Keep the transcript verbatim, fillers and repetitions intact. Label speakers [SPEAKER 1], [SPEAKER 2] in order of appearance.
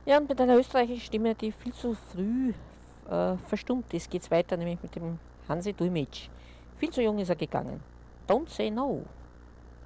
[SPEAKER 1] Ja, und mit einer österreichischen Stimme, die viel zu früh äh, verstummt ist, geht es weiter, nämlich mit dem Hansi Dumic. Viel zu jung ist er gegangen. Don't say no.